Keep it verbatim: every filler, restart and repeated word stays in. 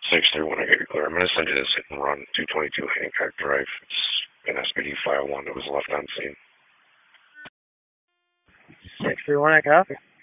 six three one, I get you clear. I'm going to send you this hit and run, two twenty-two Hancock Drive. It's an S P D file one that was left on scene. six three one, I copy.